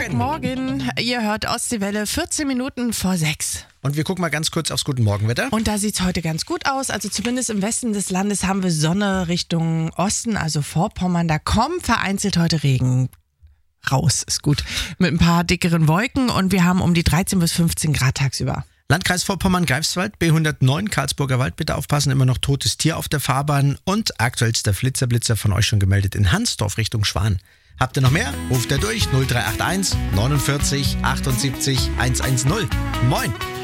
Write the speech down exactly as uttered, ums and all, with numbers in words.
Morgen. Morgen. Ihr hört Ostseewelle, vierzehn Minuten vor sechs. Und wir gucken mal ganz kurz aufs Guten Morgenwetter. Und da sieht es heute ganz gut aus. Also zumindest im Westen des Landes haben wir Sonne Richtung Osten, also Vorpommern. Da kommt vereinzelt heute Regen raus. Ist gut. Mit ein paar dickeren Wolken und wir haben um die dreizehn bis fünfzehn Grad tagsüber. Landkreis Vorpommern-Greifswald, B hundertneun, Karlsburger Wald, bitte aufpassen, immer noch totes Tier auf der Fahrbahn und aktuellster Flitzer-Blitzer von euch schon gemeldet in Hansdorf Richtung Schwan. Habt ihr noch mehr? Ruft er durch null drei acht eins neunundvierzig achtundsiebzig hundertzehn. Moin!